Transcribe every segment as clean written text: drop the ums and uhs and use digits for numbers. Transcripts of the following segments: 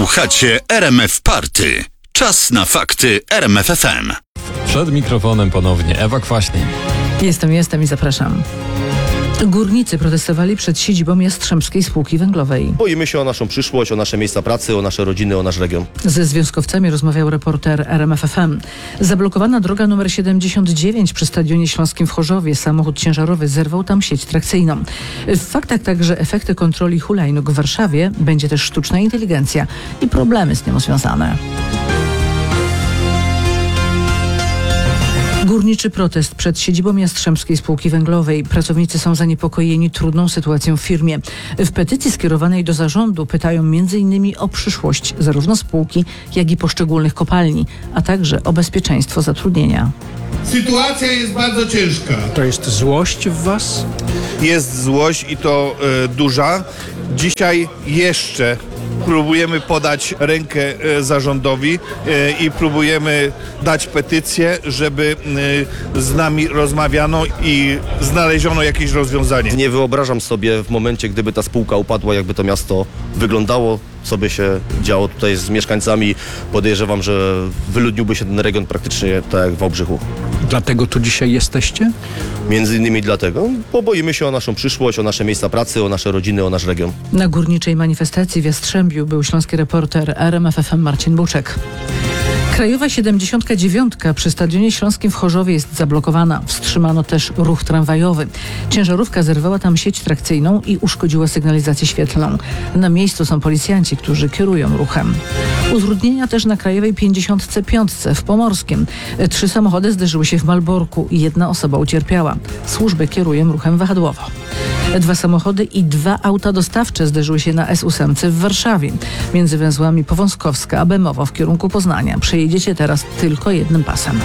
Słuchacie RMF Party. Czas na fakty RMF FM. Przed mikrofonem ponownie Ewa Kwaśny. Jestem i zapraszam. Górnicy protestowali przed siedzibą Jastrzębskiej Spółki Węglowej. Boimy się o naszą przyszłość, o nasze miejsca pracy, o nasze rodziny, o nasz region. Ze związkowcami rozmawiał reporter RMF FM. Zablokowana droga nr 79 przy Stadionie Śląskim w Chorzowie. Samochód ciężarowy zerwał tam sieć trakcyjną. W faktach także efekty kontroli hulajnóg w Warszawie. Będzie też sztuczna inteligencja i problemy z nią związane. Górniczy protest przed siedzibą Jastrzębskiej Spółki Węglowej. Pracownicy są zaniepokojeni trudną sytuacją w firmie. W petycji skierowanej do zarządu pytają m.in. o przyszłość zarówno spółki, jak i poszczególnych kopalni, a także o bezpieczeństwo zatrudnienia. Sytuacja jest bardzo ciężka. To jest złość w was? Jest złość i to duża. Dzisiaj jeszcze próbujemy podać rękę zarządowi i próbujemy dać petycję, żeby z nami rozmawiano i znaleziono jakieś rozwiązanie. Nie wyobrażam sobie w momencie, gdyby ta spółka upadła, jakby to miasto wyglądało, co by się działo tutaj z mieszkańcami. Podejrzewam, że wyludniłby się ten region praktycznie tak jak w Wałbrzychu. Dlatego tu dzisiaj jesteście? Między innymi dlatego, bo boimy się o naszą przyszłość, o nasze miejsca pracy, o nasze rodziny, o nasz region. Na górniczej manifestacji w Jastrzębiu był śląski reporter RMF FM Marcin Buczek. Krajowa 79 przy Stadionie Śląskim w Chorzowie jest zablokowana. Wstrzymano też ruch tramwajowy. Ciężarówka zerwała tam sieć trakcyjną i uszkodziła sygnalizację świetlną. Na miejscu są policjanci, którzy kierują ruchem. Utrudnienia też na Krajowej 55 w Pomorskiem. 3 samochody zderzyły się w Malborku i 1 osoba ucierpiała. Służby kierują ruchem wahadłowo. 2 samochody i 2 auta dostawcze zderzyły się na S8 w Warszawie. Między węzłami Powązkowska a Bemowo w kierunku Poznania. Przejedziecie teraz tylko jednym pasem.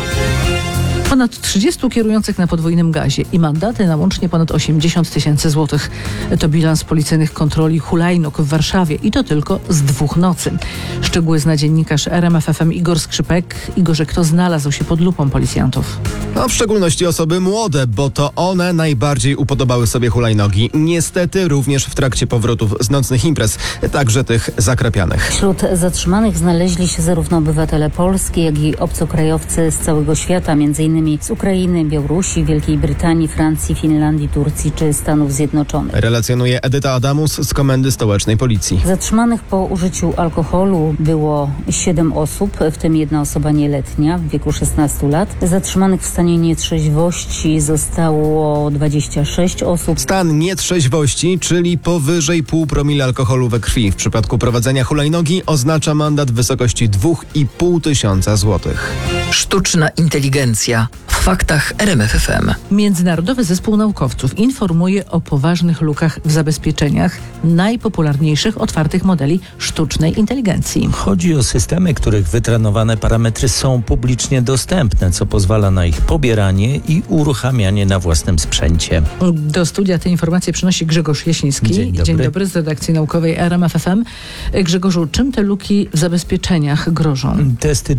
Ponad 30 kierujących na podwójnym gazie i mandaty na łącznie ponad 80 000 złotych. To bilans policyjnych kontroli hulajnóg w Warszawie i to tylko z 2 nocy. Szczegóły zna dziennikarz RMF FM Igor Skrzypek. Igorze, kto znalazł się pod lupą policjantów? W szczególności osoby młode, bo to one najbardziej upodobały sobie hulajnogi. Niestety również w trakcie powrotów z nocnych imprez, także tych zakrapianych. Wśród zatrzymanych znaleźli się zarówno obywatele Polski, jak i obcokrajowcy z całego świata, m.in. z Ukrainy, Białorusi, Wielkiej Brytanii, Francji, Finlandii, Turcji czy Stanów Zjednoczonych. Relacjonuje Edyta Adamus z Komendy Stołecznej Policji. Zatrzymanych po użyciu alkoholu było 7 osób, w tym 1 osoba nieletnia w wieku 16 lat. Zatrzymanych w stanie nietrzeźwości zostało 26 osób. Stan nietrzeźwości, czyli powyżej 0,5 promila alkoholu we krwi. W przypadku prowadzenia hulajnogi oznacza mandat w wysokości 2,5 tysiąca złotych. Sztuczna inteligencja. W faktach RMF FM. Międzynarodowy Zespół Naukowców informuje o poważnych lukach w zabezpieczeniach najpopularniejszych otwartych modeli sztucznej inteligencji. Chodzi o systemy, których wytrenowane parametry są publicznie dostępne, co pozwala na ich pobieranie i uruchamianie na własnym sprzęcie. Do studia te informacje przynosi Grzegorz Jasiński. Dzień dobry. Z redakcji naukowej RMF FM. Grzegorzu, czym te luki w zabezpieczeniach grożą? Testy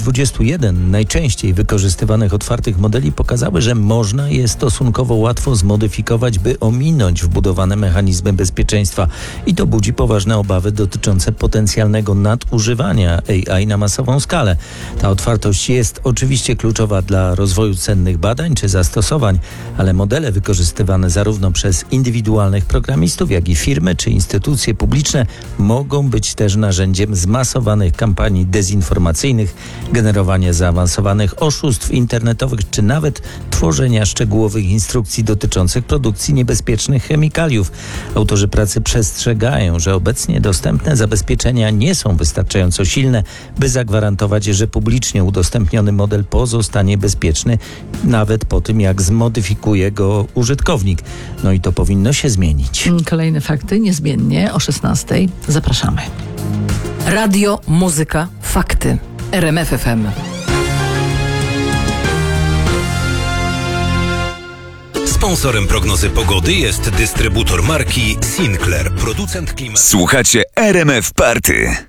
21 najczęściej wykorzystywanych otwartych modeli pokazały, że można je stosunkowo łatwo zmodyfikować, by ominąć wbudowane mechanizmy bezpieczeństwa. I to budzi poważne obawy dotyczące potencjalnego nadużywania AI na masową skalę. Ta otwartość jest oczywiście kluczowa dla rozwoju cennych badań czy zastosowań, ale modele wykorzystywane zarówno przez indywidualnych programistów, jak i firmy czy instytucje publiczne mogą być też narzędziem zmasowanych kampanii dezinformacyjnych, generowania zaawansowanych oszustw internetowych, czy nawet tworzenia szczegółowych instrukcji dotyczących produkcji niebezpiecznych chemikaliów. Autorzy pracy przestrzegają, że obecnie dostępne zabezpieczenia nie są wystarczająco silne, by zagwarantować, że publicznie udostępniony model pozostanie bezpieczny, nawet po tym, jak zmodyfikuje go użytkownik. No i to powinno się zmienić. Kolejne fakty niezmiennie o 16:00. Zapraszamy. Radio, muzyka, fakty. RMF FM. Sponsorem prognozy pogody jest dystrybutor marki Sinclair, producent klimatu. Słuchacie RMF Party.